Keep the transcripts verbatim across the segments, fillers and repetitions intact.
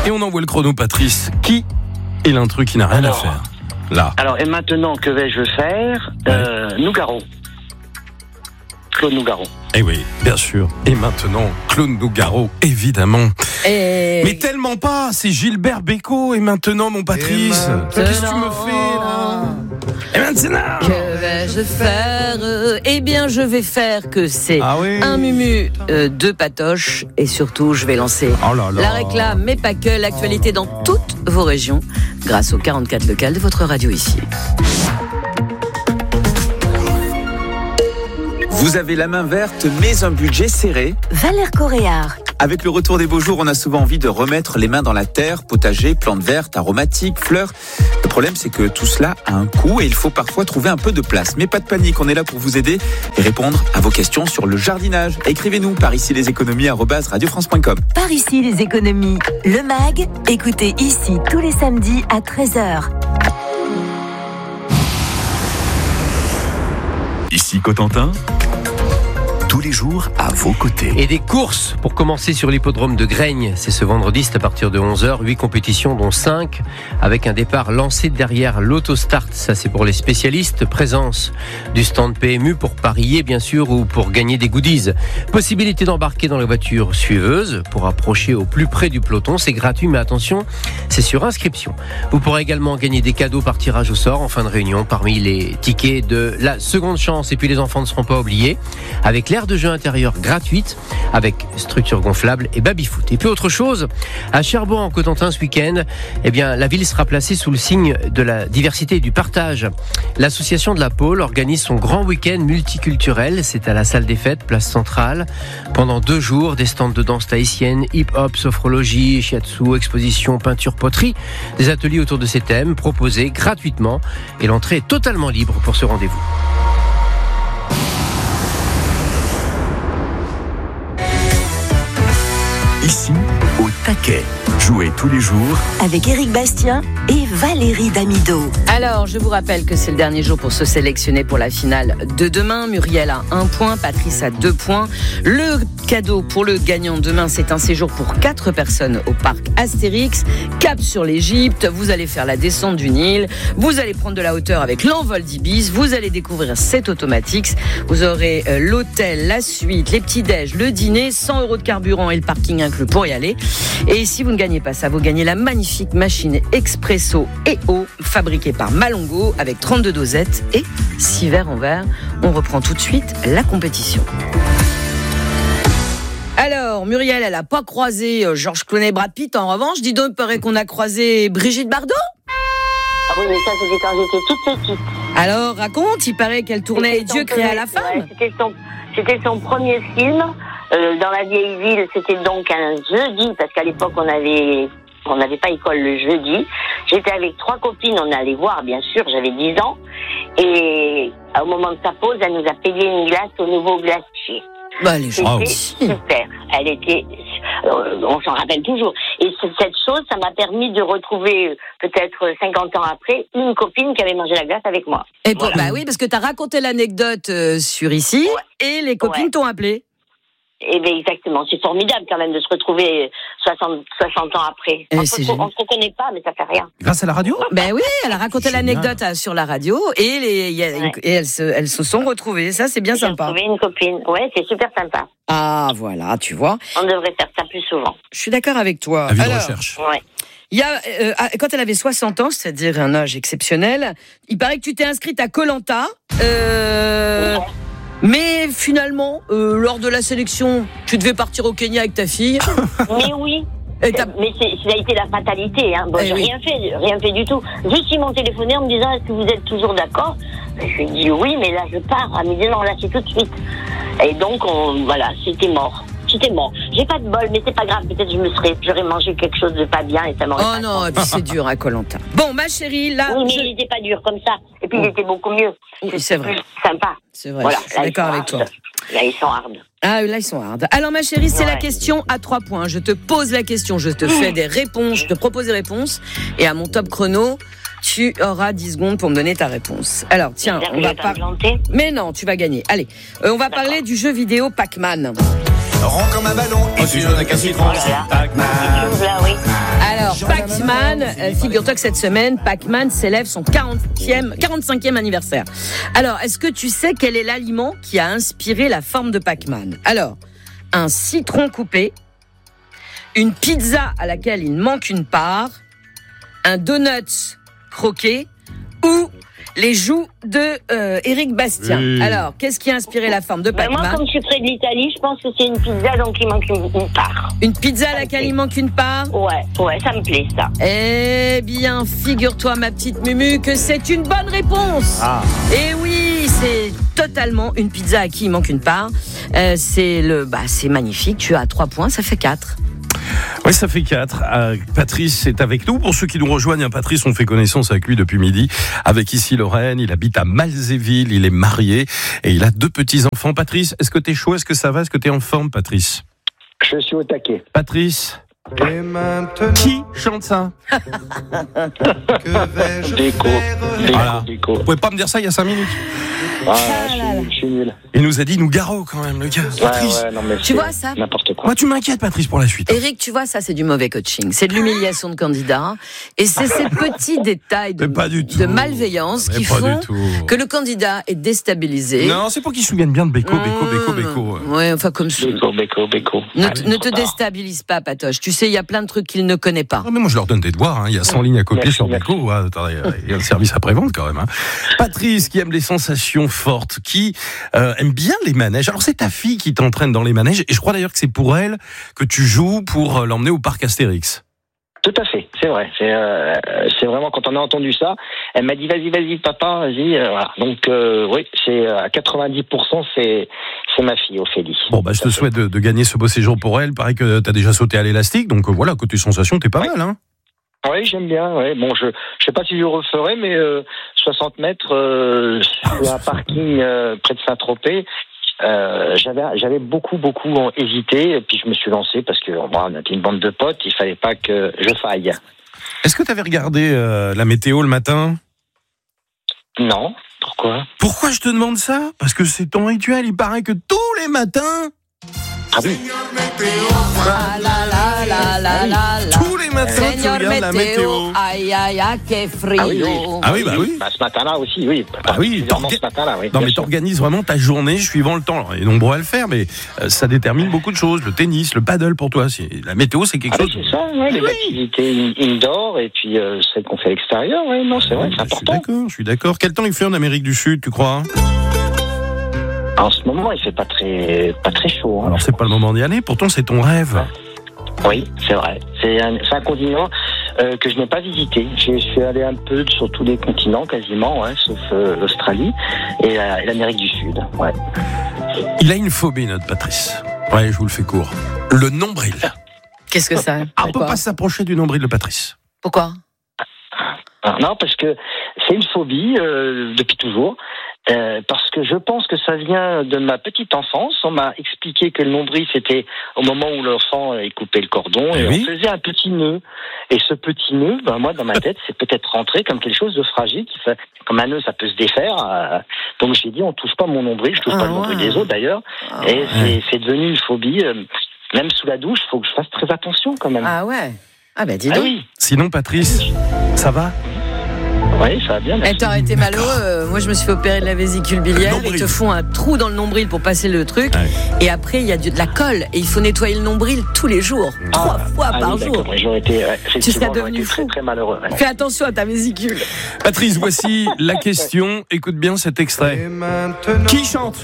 Et on envoie le chrono, Patrice. Qui est l'intrus qui n'a rien alors, à faire? Là. Alors, et maintenant, que vais-je faire? ouais. euh, Nougaro. Claude Nougaro. Eh oui, bien sûr. Et maintenant, Claude Nougaro, évidemment. Et... Mais tellement pas, c'est Gilbert Bécaud. Et maintenant, mon Patrice, qu'est-ce que tu me fais là? Et maintenant, que vais-je faire? Eh bien, je vais faire que c'est ah oui. un mumu, euh, deux patoches, et surtout, je vais lancer oh là là. la réclame, mais pas que, l'actualité dans toutes vos régions, grâce au quarante-quatre local de votre radio ici. Vous avez la main verte, mais un budget serré. Valère Coréard. Avec le retour des beaux jours, on a souvent envie de remettre les mains dans la terre, potager, plantes vertes, aromatiques, fleurs. Le problème, c'est que tout cela a un coût et il faut parfois trouver un peu de place. Mais pas de panique, on est là pour vous aider et répondre à vos questions sur le jardinage. Écrivez-nous par ici les économies arobase radio france point com. Par ici les économies. Le mag, écoutez ici tous les samedis à treize heures. Ici Cotentin, tous les jours à vos côtés. Et des courses pour commencer sur l'hippodrome de Graignes. C'est ce vendredi, c'est à partir de onze heures. huit compétitions, dont cinq, avec un départ lancé derrière l'autostart. Ça, c'est pour les spécialistes. Présence du stand P M U pour parier, bien sûr, ou pour gagner des goodies. Possibilité d'embarquer dans la voiture suiveuse pour approcher au plus près du peloton. C'est gratuit, mais attention, c'est sur inscription. Vous pourrez également gagner des cadeaux par tirage au sort en fin de réunion parmi les tickets de la seconde chance. Et puis les enfants ne seront pas oubliés avec l'air de jeu intérieur gratuite avec structure gonflable et baby-foot. Et puis autre chose, à Cherbourg en Cotentin ce week-end, eh bien, la ville sera placée sous le signe de la diversité et du partage. L'association de la Pôle organise son grand week-end multiculturel. C'est à la salle des fêtes, place centrale. Pendant deux jours, des stands de danse tahitienne, hip-hop, sophrologie, shiatsu, exposition, peinture, poterie. Des ateliers autour de ces thèmes proposés gratuitement et l'entrée est totalement libre pour ce rendez-vous. Ici, au taquet. Jouez tous les jours avec Éric Bastien et Valérie Damido. Alors, je vous rappelle que c'est le dernier jour pour se sélectionner pour la finale de demain. Muriel a un point, Patrice a deux points. Le cadeau pour le gagnant demain, c'est un séjour pour quatre personnes au parc Astérix. Cap sur l'Égypte, vous allez faire la descente du Nil, vous allez prendre de la hauteur avec l'envol d'Ibis, vous allez découvrir cet Automatics, vous aurez euh, l'hôtel, la suite, les petits-déj, le dîner, cent euros de carburant et le parking inclus pour y aller. Et si vous ne gagnez pas ça, vous gagnez la magnifique machine Expresso E O fabriquée par Malongo avec trente-deux dosettes et six verres en verre. On reprend tout de suite la compétition. Alors, Muriel, elle n'a pas croisé Georges Clooney, Brad Pitt. En revanche, dis donc, il paraît qu'on a croisé Brigitte Bardot. Ah oui, mais ça, c'était quand j'étais toute petite. Alors, raconte, il paraît qu'elle tournait C'était Dieu son créa premier- la femme. ouais, c'était, son, c'était son premier film. Euh, dans la vieille ville, c'était donc un jeudi, parce qu'à l'époque, on avait... on n'avait pas école le jeudi. J'étais avec trois copines, on allait voir, bien sûr, j'avais dix ans. Et au moment de sa pause, elle nous a payé une glace au nouveau glacier. Bah, les gens. C'était super. Elle était, euh, on s'en rappelle toujours. Et cette chose, ça m'a permis de retrouver, euh, peut-être cinquante ans après, une copine qui avait mangé la glace avec moi. Et pour, Voilà. bah oui, parce que tu as raconté l'anecdote euh, sur ici, Ouais. et les copines Ouais. t'ont appelé. Eh bien, exactement. C'est formidable quand même de se retrouver soixante, soixante ans après. Eh, on c'est se, génial. on se reconnaît pas, mais ça fait rien. Grâce à la radio? Ben oui, elle a raconté Génial. l'anecdote euh, sur la radio, et, les, y a- Ouais. et elles, se, elles se sont retrouvées. Ça, c'est bien J'ai sympa. retrouvé une copine. Ouais, c'est super sympa. Ah, voilà, tu vois. On devrait faire ça plus souvent. Je suis d'accord avec toi. Avis de Alors, recherche. Ouais. il y a, euh, quand elle avait soixante ans, c'est-à-dire un âge exceptionnel, il paraît que tu t'es inscrite à Koh-Lanta. Euh, Ouais. mais finalement, euh, lors de la sélection, tu devais partir au Kenya avec ta fille. Mais oui. Et t'as- Mais c'est, ça a été la fatalité. Hein. Bon, Eh j'ai oui. rien fait, rien fait du tout. Juste ils m'ont téléphoné en me disant est-ce que vous êtes toujours d'accord? Je lui ai dit oui, mais là je pars. Elle me dit non, là c'est tout de suite. Et donc on, voilà, c'était mort. C'était mort. J'ai pas de bol, mais c'est pas grave. Peut-être je me serais, j'aurais mangé quelque chose de pas bien et ça m'aurait. Oh pas non, et puis c'est dur à Koh-Lanta. Bon, ma chérie, là, Oui, mais je- il était pas dur comme ça. Et puis il était beaucoup mieux. Oui, c'est vrai. Plus sympa. c'est vrai, Voilà. je suis Là, ils d'accord sont avec toi. hard. Là ils sont hard. Ah, là, ils sont hard. Alors, ma chérie, c'est Ouais. la question à trois points. Je te pose la question, je te fais des réponses, je te propose des réponses. Et à mon top chrono, tu auras dix secondes pour me donner ta réponse. Alors, tiens, J'espère que on je va vais pas pas... me planter. Mais non, tu vas gagner. Allez, euh, on va D'accord. parler du jeu vidéo Pac-Man. Rond comme un ballon et tu n'as qu'un citron, Oh là là. c'est Pac-Man. Cette chose-là, oui. Alors, Alors, Pac-Man, euh, figure-toi que cette semaine, Pac-Man célèbre son quarantième, quarante-cinquième anniversaire. Alors, est-ce que tu sais quel est l'aliment qui a inspiré la forme de Pac-Man ? Alors, un citron coupé, une pizza à laquelle il manque une part, un donut croqué ou les joues de euh, Éric Bastien. Oui. Alors, qu'est-ce qui a inspiré la forme de Pac-Man ? Moi, comme je suis près de l'Italie, je pense que c'est une pizza, donc il manque une, une part. Une pizza à laquelle il manque une part ? Ouais, ouais, ça me plaît, ça. Eh bien, figure-toi, ma petite Mumu, que c'est une bonne réponse. Ah. Et oui, c'est totalement une pizza à qui il manque une part. Euh, c'est le, bah, c'est magnifique. Tu as trois points, ça fait quatre. Oui, ça fait quatre. Euh, Patrice est avec nous. Pour ceux qui nous rejoignent, hein, Patrice, on fait connaissance avec lui depuis midi. Avec ici Lorraine, il habite à Malzéville, il est marié et il a deux petits-enfants. Patrice, est-ce que t'es chaud ? Est-ce que ça va ? Est-ce que t'es en forme, Patrice ? Je suis au taquet. Patrice, qui chante ça ? Déco. Voilà. Déco. Vous pouvez pas me dire ça il y a cinq minutes ? Ah, je, suis, je suis nul. Il nous a dit Nougaro quand même, le gars. Patrice. Ouais, ouais, non, mais tu vois ça ? N'importe quoi. Moi, tu m'inquiètes, Patrice, pour la suite. Éric, tu vois, ça, c'est du mauvais coaching. C'est de l'humiliation de candidat. Et c'est ces petits détails de, de malveillance mais qui font que le candidat est déstabilisé. Non, c'est pour qu'il se souvienne bien de Beko, Beko, Beko, Beko. Ouais, enfin, comme ça. Beko, Beko, Beko. Ne, ah, ne te déstabilise pas, Patoche. Tu sais, il y a plein de trucs qu'il ne connaît pas. Non, mais moi, je leur donne des devoirs. Hein. Il y a cent lignes à copier merci, sur Beko. Ah, attendez, il y a le service après-vente quand même. Hein. Patrice, qui aime les sensations fortes, qui euh, aime bien les manèges. Alors, c'est ta fille qui t'entraîne dans les manèges. Et je crois d'ailleurs que c'est pour elle que tu joues pour l'emmener au parc Astérix. Tout à fait, c'est vrai. C'est, euh, c'est vraiment quand on a entendu ça, elle m'a dit vas-y, vas-y, papa, vas-y. Euh, voilà. Donc euh, oui, c'est à quatre-vingt-dix pour cent, c'est c'est ma fille, Ophélie. Bon bah je te souhaite de, de gagner ce beau séjour pour elle. Paraît que t'as déjà sauté à l'élastique, donc euh, voilà, côté sensation, t'es pas ouais. mal, hein. Oui, j'aime bien. Ouais. Bon, je je sais pas si je le referai, mais euh, soixante mètres euh, sur un parking euh, près de Saint-Tropez. Euh, j'avais j'avais beaucoup beaucoup hésité et puis je me suis lancé parce que bon, on était une bande de potes, il fallait pas que je faille. Est-ce que tu avais regardé euh, la météo le matin ? Non, pourquoi ? Pourquoi je te demande ça ? Parce que c'est ton rituel, il paraît que tous les matins. Ah oui. Ah la la la la la la. Tous les matins, tu regardes la météo. Aïe aïe aïe, que frio. Ah oui, oui. Ah oui, bah oui. Bah, ce matin-là aussi, oui. Bah oui, ce matin-là, oui. Non mais t'organises vraiment ta journée suivant le temps. Alors, il est nombreux à le faire, mais euh, ça détermine beaucoup de choses. Le tennis, le paddle pour toi. C'est... La météo, c'est quelque ah chose. Oui, c'est ça, ouais, les oui. activités indoor et puis euh, celles qu'on fait à l'extérieur. Ouais, non, c'est vrai, c'est important. Je suis d'accord, je suis d'accord. Quel temps il fait en Amérique du Sud, tu crois ? En ce moment, il fait pas très, pas très chaud. Hein. Alors c'est pas le moment d'y aller. Pourtant, c'est ton rêve. Oui, c'est vrai. C'est un, c'est un continent euh, que je n'ai pas visité. Je suis allé un peu sur tous les continents, quasiment, ouais, sauf euh, l'Australie et, euh, et l'Amérique du Sud. Ouais. Il a une phobie, notre Patrice. Ouais, je vous le fais court. Le nombril. Qu'est-ce que ça ? Ah, on peut pas s'approcher du nombril de Patrice. Pourquoi ? Non, parce que c'est une phobie euh, depuis toujours. Euh, parce que je pense que ça vient de ma petite enfance. On m'a expliqué que le nombril, c'était au moment où l'enfant il coupait le cordon et, et oui. on faisait un petit nœud. Et ce petit nœud, ben moi, dans ma tête, c'est peut-être rentré comme quelque chose de fragile, qui fait, comme un nœud, ça peut se défaire. Euh, donc j'ai dit, on touche pas mon nombril, je touche ah, pas ouais. le nombril des autres d'ailleurs. Ah, et ouais. c'est, c'est devenu une phobie. Euh, même sous la douche, il faut que je fasse très attention quand même. Ah ouais. Ah ben dis donc. Ah, oui. Sinon, Patrice, ça va ? Oui, ça va bien. Eh, t'aurais été malheureux. Euh, moi, je me suis fait opérer de la vésicule biliaire. Ils te font un trou dans le nombril pour passer le truc. Ouais. Et après, il y a de la colle. Et il faut nettoyer le nombril tous les jours. Ah, trois fois ah, par oui, jour. J'aurais été, ouais, tu serais devenu fou. Très, très malheureux. Ouais. Fais attention à ta vésicule. Patrice, voici la question. Écoute bien cet extrait. Qui chante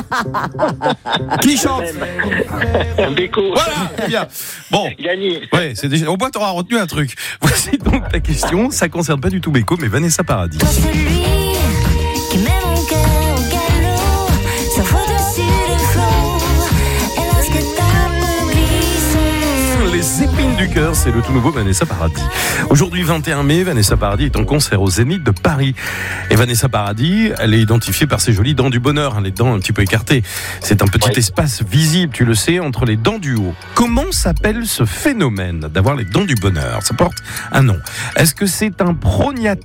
Qui chante Beko. Voilà, bien. Bon. Gagné. Ouais, c'est déjà... Au moins, t'auras retenu un truc. Voici donc ta question. Ça concerne pas du tout Beko, mais Vanessa Paradis. Toi, celui qui met mon cœur au galop, ça vaut dessus le flot. Et lorsque ta peau glisse. Les épines du cœur, c'est le tout nouveau Vanessa Paradis. Aujourd'hui, vingt et un mai, Vanessa Paradis est en concert au Zénith de Paris. Et Vanessa Paradis, elle est identifiée par ses jolies dents du bonheur, hein, les dents un petit peu écartées. C'est un petit ouais. espace visible, tu le sais, entre les dents du haut. Comment s'appelle ce phénomène d'avoir les dents du bonheur ? Ça porte un nom. Est-ce que c'est un prognatisme ?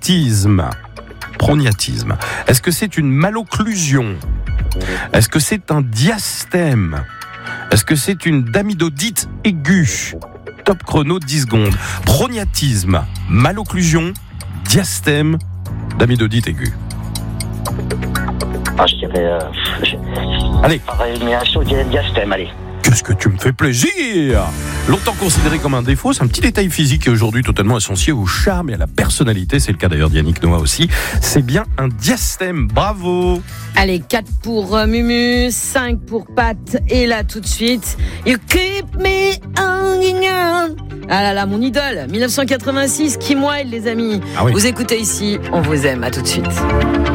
Prognatisme. Est-ce que c'est une malocclusion ? Est-ce que c'est un diastème ? Est-ce que c'est une damidodite aiguë ? Top chrono, dix secondes. Prognatisme, malocclusion, diastème, d'amidodite aiguë. Ah, je dirais. Euh, je... Allez. Par élimination, je dirais diastème, allez. Qu'est-ce que tu me fais plaisir! Longtemps considéré comme un défaut, c'est un petit détail physique qui est aujourd'hui totalement associé au charme et à la personnalité. C'est le cas d'ailleurs d'Yannick Noah aussi. C'est bien un diastème. Bravo! Allez, quatre pour euh, Mumu, cinq pour Pat. Et là, tout de suite, You Keep Me Hanging On. Ah là là, mon idole, dix-neuf cent quatre-vingt-six, Kim Wilde, les amis. Ah oui. Vous écoutez ici, on vous aime. À tout de suite.